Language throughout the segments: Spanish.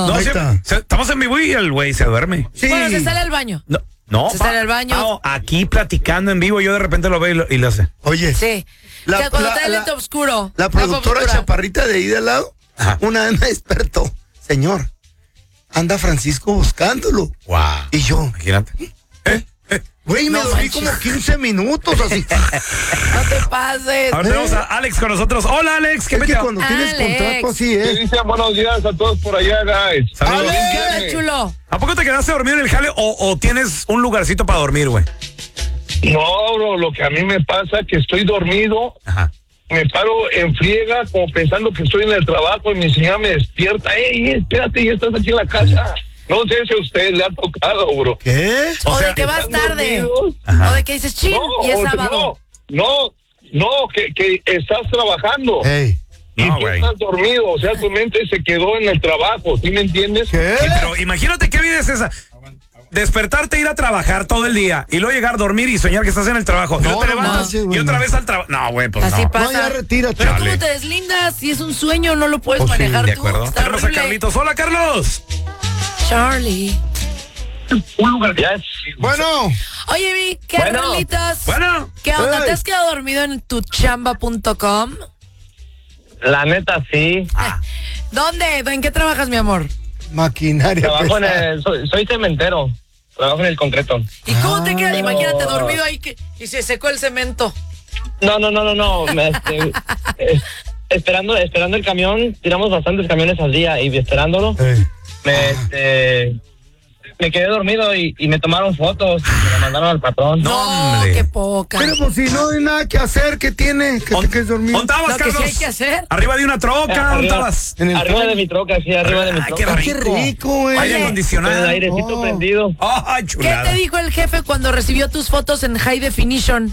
No, estamos en vivo y el güey se duerme. Sí. Bueno, se sale al baño. No. Se sale al baño. Aquí platicando en vivo, yo de repente lo veo y lo hace. Oye. Sí. O sea, cuando está el lente oscuro. La productora chaparrita de ahí de al lado, una vez me despertó. Señor, anda Francisco buscándolo. Wow. Y yo. Imagínate. Güey, me dormí como 15 minutos así. No te pases. Ahora tenemos a Alex con nosotros. Hola, Alex. ¿Qué es que metió? cuando tienes contrato así, ¿Qué dicen? Buenos días a todos por allá, guys. Saludos. Hola, chulo. ¿A poco te quedaste dormido en el jale o tienes un lugarcito para dormir, güey? No, bro, lo que a mí me pasa es que estoy dormido. Ajá. Me paro en friega como pensando que estoy en el trabajo y mi señora me despierta. ¡Ey, espérate, ya estás aquí en la casa! No sé si a usted le ha tocado, bro. ¿Qué? O de que vas tarde. O de que dices, chin, y es sábado. No, que estás trabajando. Hey. Y No, tú güey. estás dormido, o sea, tu mente se quedó en el trabajo, ¿sí me entiendes? ¿Qué? Sí, pero imagínate qué vida es esa. Despertarte, ir a trabajar todo el día y luego llegar a dormir y soñar que estás en el trabajo. No, y luego te no levantas manches, güey, y otra no. vez al trabajo. No, güey, pues Así no. pasa. No, ya retírate. Pero Chale. ¿cómo te deslindas? Si es un sueño, no lo puedes Pues sí, manejar De tú. acuerdo. Está Tenemos a horrible. Carlitos. Hola, Carlos. Charlie. Un lugar. Yes. Bueno. Oye, Vi, ¿qué Bueno. Carlitos? Bueno. ¿Qué onda? Hey. ¿Te has quedado dormido en tuchamba.com? La neta, sí. ¿Dónde? ¿En qué trabajas, mi amor? Maquinaria Trabajo en pesada. soy cementero. Trabajo en el concreto. ¿Y cómo te quedas? Imagínate dormido ahí y se secó el cemento. No. Esperando el camión, tiramos bastantes camiones al día y esperándolo, me quedé dormido y me tomaron fotos y me la mandaron al patrón. No, hombre. Qué poca. Pero pues si no hay nada que hacer, ¿qué tiene? Que te quedes dormido. ¿Dónde estabas, Lo que sí Carlos? hay que hacer. Arriba de una troca, ¿dónde Arriba. estabas? En el Arriba tren. de mi troca, sí, arriba de mi Ay, troca. qué Qué rico, güey. Aire Oye, acondicionado. Con el airecito Oh. prendido. Ay, ¿Qué chulada. te dijo el jefe cuando recibió tus fotos en High Definition?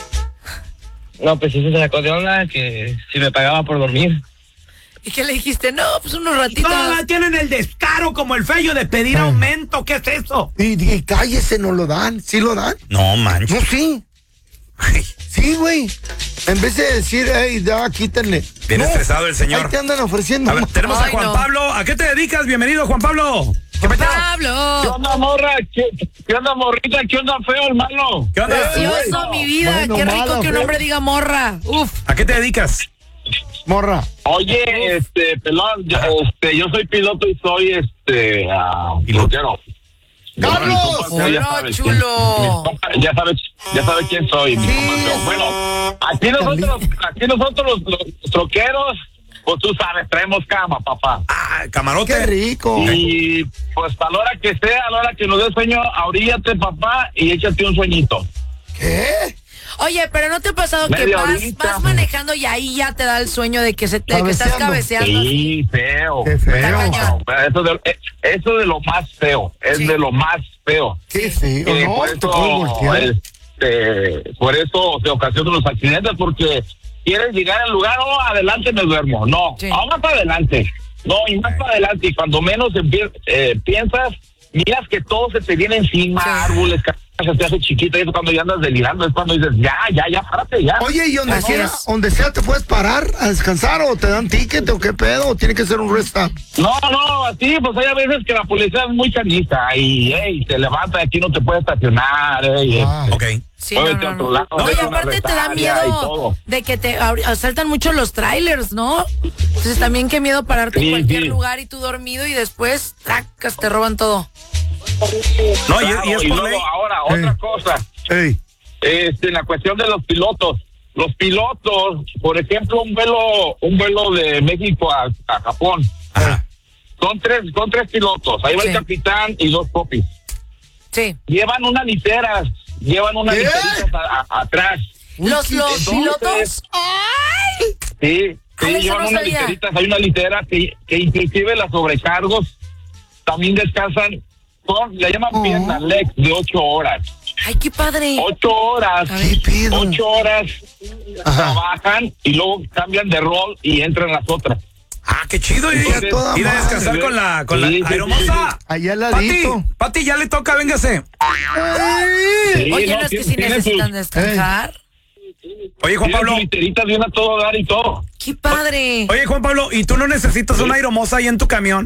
No, pues sí se sacó de onda que si me pagaba por dormir. ¿Y qué le dijiste? No, pues unos ratitos. Tienen el descaro como el feyo de pedir aumento. ¿Qué es eso? Y cállese, no lo dan. ¿Sí lo dan? No, manches. No, sí. Sí, güey. En vez de decir, hey, ya, quítenle. Bien estresado el señor. Ahí te andan ofreciendo. A ver, tenemos a Ay, Juan no. Pablo. ¿A qué te dedicas? Bienvenido, Juan Pablo. ¿Qué peteo? ¿Qué ¡Pablo! onda, morra? ¿Qué onda, morrita? ¿Qué onda, feo, hermano? ¿Qué onda? Precioso, mi vida. Bueno, Qué rico malo, que un feo. hombre diga morra. Uf. ¿A qué te dedicas? Morra. Oye, pelón, yo soy piloto y soy, pilotero. ¡Carlos! Bueno, chulo. Ya sabes quién soy, mi compa. Bueno, aquí nosotros los troqueros, pues tú sabes, traemos cama, papá. Ah, camarote. ¡Qué rico! Y pues a la hora que sea, a la hora que nos dé sueño, ahoríllate, papá, y échate un sueñito. ¿Qué? Oye, pero ¿no te ha pasado que Media vas horita. manejando y ahí ya te da el sueño de que estás Cabeceando. cabeceando? Sí, feo. Qué feo. Está cañón. Eso de lo más feo, es Sí. de lo más feo. Qué feo, ¿no? Por Te puedes voltear. por eso se ocasionan los accidentes, porque quieres llegar al lugar, adelante me duermo. No, Sí. más para adelante. No, y más para adelante. Y cuando menos piensas, miras que todo se te viene encima, Sí. árboles, se te hace chiquito, y eso cuando ya andas delirando, es cuando dices, ya, párate, ya. Oye, ¿y Así es. donde sea te puedes parar a descansar o te dan ticket o qué pedo? ¿O tiene que ser un rest stop? No, así, pues hay a veces que la policía es muy canista y, te levanta, aquí no te puedes estacionar, Ok. Sí, Muévete a otro lado, Oye, vete a una aparte te da rectaria y miedo todo. de que te asaltan mucho los trailers, ¿no? Entonces también qué miedo pararte en Sí, cualquier sí. lugar y tú dormido y después, tracas, te roban todo. No, Claro, y es y por luego ley. ahora, otra cosa, Ey. en la cuestión de los pilotos. Los pilotos, por ejemplo, un vuelo de México a Japón, Ajá. son tres Sí. pilotos, ahí va el capitán y dos popis. Sí. Llevan unas literas atrás. Los Entonces, pilotos. Sí, Ay, eso llevan no unas sabía. literitas, hay una litera que inclusive las sobrecargos también descansan, le llaman Oh. pierna legs de 8 horas. Ay, qué padre. 8 horas, A ver. ¿Qué pedo? 8 horas Ajá. trabajan y luego cambian de rol y entran las otras. Ah, qué chido. Ir Entonces, toda a descansar madre. con la Sí, sí, aeromoza. Allá al ladito. Pati, ya le toca, véngase. Sí, Oye, no es que si tienen necesitan sus- descansar. Oye, Juan tienen Pablo. sus literitas de una todo dar y todo. Qué padre. Oye, Juan Pablo, ¿y tú no necesitas una aeromoza ahí en tu camión?